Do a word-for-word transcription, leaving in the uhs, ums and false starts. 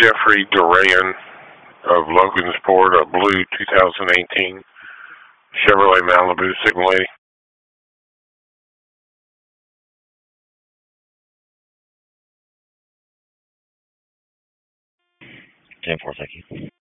Jeffrey Duran of Logansport, a blue two thousand eighteen Chevrolet Malibu Sigma Lady. ten four, thank you.